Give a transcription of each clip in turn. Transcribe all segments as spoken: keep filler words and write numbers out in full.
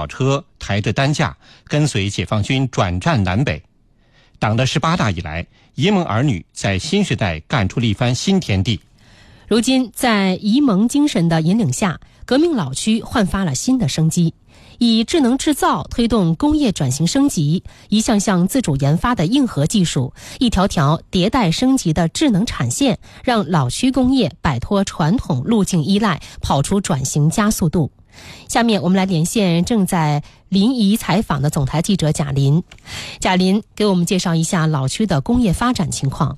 小车抬着担架，跟随解放军转战南北。党的十八大以来，沂蒙儿女在新时代干出了一番新天地。 如今，在沂蒙精神的引领下，革命老区焕发了新的生机。以智能制造推动工业转型升级，一项项自主研发的硬核技术，一条条迭代升级的智能产线，让老区工业摆脱传统路径依赖，跑出转型加速度。下面我们来连线正在临沂采访的总台记者贾林。贾林，给我们介绍一下老区的工业发展情况。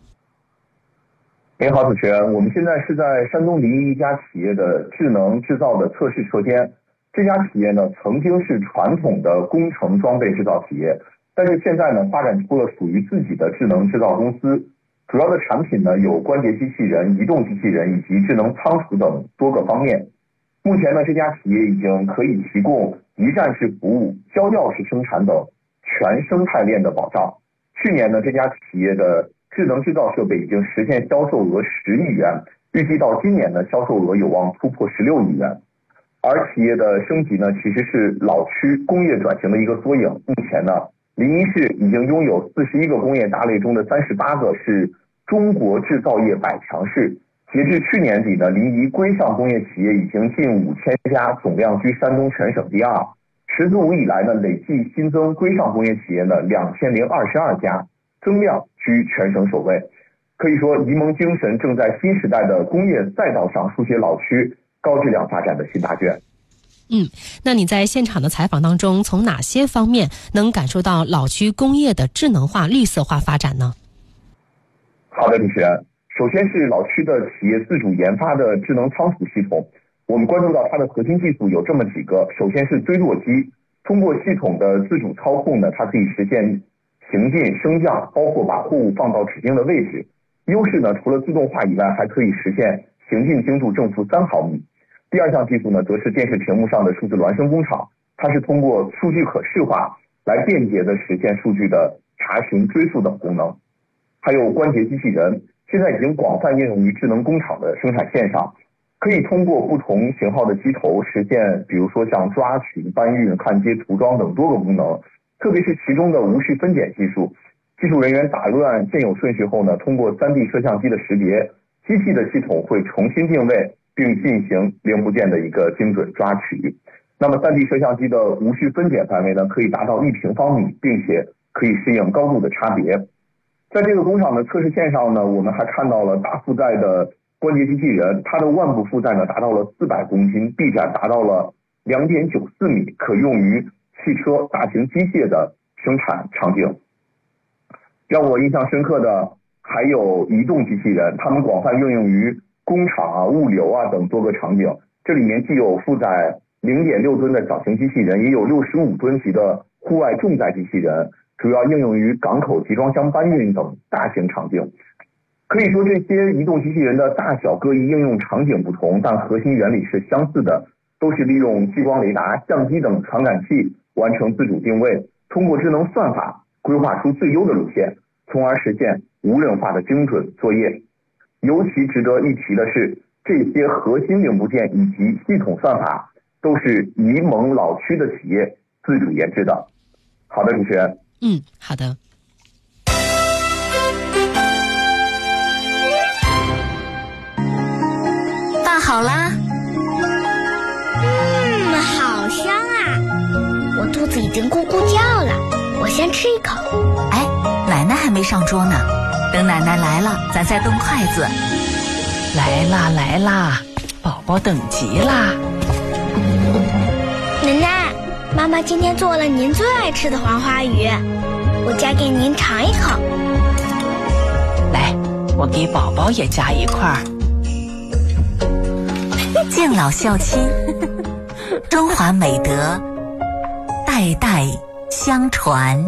您好，主持人，我们现在是在山东临沂一家企业的智能制造的测试车间。这家企业呢，曾经是传统的工程装备制造企业，但是现在呢，发展出了属于自己的智能制造公司。主要的产品呢，有关节机器人、移动机器人以及智能仓储等多个方面。目前呢，这家企业已经可以提供一站式服务、交调式生产等全生态链的保障。去年呢，这家企业的智能制造设备已经实现销售额十亿元，预计到今年呢，销售额有望突破十六亿元。而企业的升级呢，其实是老区工业转型的一个缩影。目前呢，临沂市已经拥有四十一个工业大类中的三十八个是中国制造业百强市。截至去年底呢，临沂规上工业企业已经近五千家，总量居山东全省第二。十四五以来呢，累计新增规上工业企业呢两千零二十二家，增量居全省首位。可以说，沂蒙精神正在新时代的工业赛道上书写老区高质量发展的新答卷。 嗯，那你在现场的采访当中，从哪些方面能感受到老区工业的智能化、绿色化发展呢？ 好的，主持人，首先是老区的企业自主研发的智能仓储系统，我们关注到它的核心技术有这么几个。首先是追落机，通过系统的自主操控呢，它可以实现行进、升降，包括把货物放到指定的位置。优势呢，除了自动化以外，还可以实现行进精度正负三毫米。第二项技术呢，则是电视屏幕上的数字孪生工厂，它是通过数据可视化来便捷的实现数据的查询、追溯等功能。还有关节机器人，现在已经广泛应用于智能工厂的生产线上，可以通过不同型号的机头实现，比如说像抓取、搬运、焊接、涂装等多个功能。特别是其中的无序分拣技术，技术人员打乱现有顺序后呢，通过 三 D 摄像机的识别，机器的系统会重新定位，并进行零部件的一个精准抓取。那么 三 D 摄像机的无序分拣范围呢，可以达到一平方米，并且可以适应高度的差别。在这个工厂的测试线上呢，我们还看到了大负载的关节机器人，它的腕部负载呢达到了四百公斤，臂展达到了 两点九四米，可用于汽车、大型机械的生产场景。让我印象深刻的还有移动机器人，它们广泛应用于工厂啊、物流啊等多个场景。这里面既有负载 零点六吨的小型机器人，也有六十五吨级的户外重载机器人，主要应用于港口集装箱搬运等大型场景。可以说，这些移动机器人的大小各异，应用场景不同，但核心原理是相似的，都是利用激光雷达、相机等传感器完成自主定位，通过智能算法规划出最优的路线，从而实现无人化的精准作业。尤其值得一提的是，这些核心零部件以及系统算法都是沂蒙老区的企业自主研制的。好的，主持人。 嗯，好的。 饭好啦。 嗯，好香啊！我肚子已经咕咕叫了，我先吃一口。 哎，奶奶还没上桌呢，等奶奶来了，咱再动筷子。 来啦来啦，宝宝等急啦。 奶奶，妈妈今天做了您最爱吃的黄花鱼，我夹给您尝一口。 来，我给宝宝也夹一块儿。 敬老孝亲，中华美德代代相传。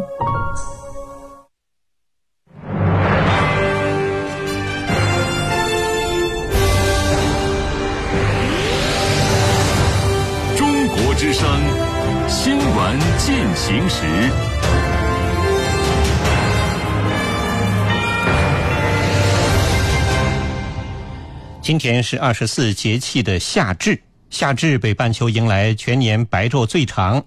中国之声新闻进行时。 今天是二十四节气的夏至，夏至北半球迎来全年白昼最长、